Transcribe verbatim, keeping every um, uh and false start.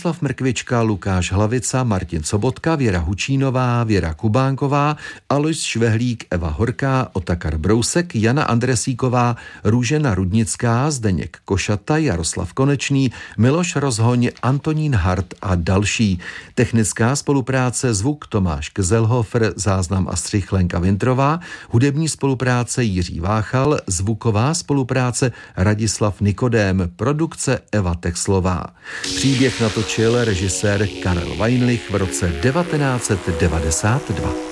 Stanislav Mrkvička, Lukáš Hlavica, Martin Sobotka, Věra Hučínová, Věra Kubánková, Alois Švehlík, Eva Horká, Otakar Brousek, Jana Andresíková, Růžena Rudnická, Zdeněk Košata, Jaroslav Konečný, Miloš Rozhoň, Antonín Hart a další. Technická spolupráce zvuk Tomáš Kzelhofer, záznam a střih Lenka Vintrová, hudební spolupráce Jiří Váchal, zvuková spolupráce Radislav Nikodém, produkce Eva Texlová. Příběh natočil režisér Karel Weinlich v roce devatenáct set devadesát dva.